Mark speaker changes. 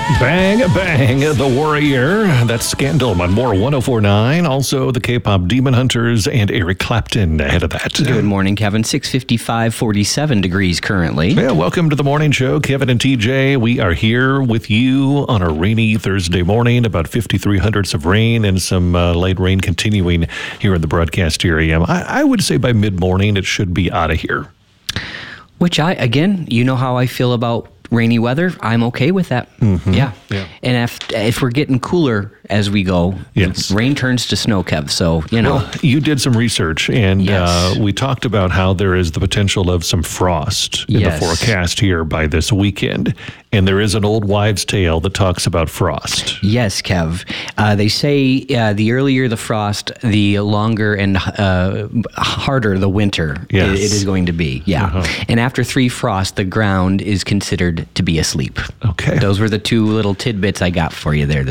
Speaker 1: Bang, bang, the Warrior. That's Scandal on More 104.9. Also, the K-pop Demon Hunters and Eric Clapton ahead of that.
Speaker 2: Good morning, Kevin. 6:55, 47 degrees currently.
Speaker 1: Yeah, welcome to the morning show, Kevin and TJ. We are here with you on a rainy Thursday morning, about 53 hundredths of rain and some light rain continuing here in the broadcast area. I would say by mid-morning it should be out of here.
Speaker 2: Which you know how I feel about rainy weather. I'm okay with that.
Speaker 1: Mm-hmm.
Speaker 2: Yeah.
Speaker 1: Yeah.
Speaker 2: And if we're getting cooler as we go,
Speaker 1: yes,
Speaker 2: rain turns to snow, Kev. So, you know.
Speaker 1: Well, you did some research, and
Speaker 2: yes,
Speaker 1: we talked about how there is the potential of some frost in
Speaker 2: yes,
Speaker 1: the forecast here by this weekend. And there is an old wives' tale that talks about frost.
Speaker 2: Yes, Kev. They say the earlier the frost, the longer and harder the winter
Speaker 1: yes,
Speaker 2: it is going to be. Yeah.
Speaker 1: Uh-huh.
Speaker 2: And after 3 frosts, the ground is considered to be asleep.
Speaker 1: Okay.
Speaker 2: Those were the 2 little tidbits I got for you there